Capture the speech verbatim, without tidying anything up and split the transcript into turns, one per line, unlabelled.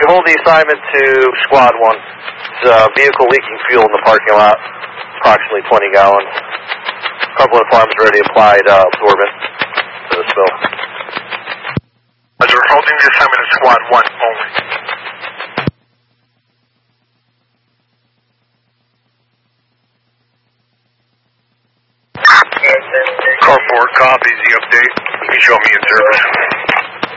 you hold the assignment to Squad one. It's a vehicle leaking fuel in the parking lot, approximately twenty gallons. A couple of farms already applied uh, absorbent to the spill.
As we're holding the assignment to Squad one only. Car four copies the update. You can show me in service.